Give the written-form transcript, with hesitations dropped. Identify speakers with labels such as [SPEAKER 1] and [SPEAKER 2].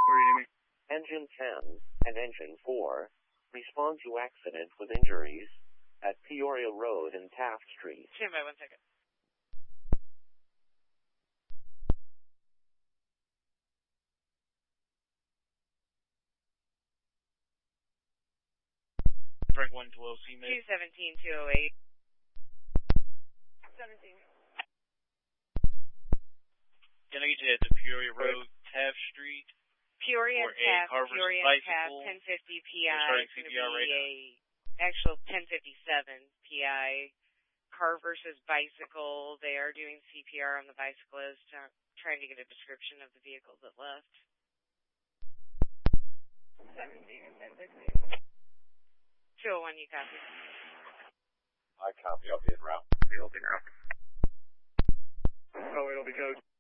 [SPEAKER 1] Where you need me?
[SPEAKER 2] Engine 10 and Engine 4 respond to accident with injuries at Peoria Road and Taft Street.
[SPEAKER 3] Stand by 1 second.
[SPEAKER 1] Frank 112, CMID.
[SPEAKER 3] 217-208. 17.
[SPEAKER 1] Can I get you at the Peoria Road, Taft Street?
[SPEAKER 3] Peoria and Taft, Peoria and Taft, 1050 PI.
[SPEAKER 1] Starting CPR right now.
[SPEAKER 3] Actual 1057 PI. Car versus bicycle. They are doing CPR on the bicyclist. Trying to get a description of the vehicle that left. 201, you copy?
[SPEAKER 2] I copy. I'll be en route.
[SPEAKER 1] It'll be now. Oh, it'll be code.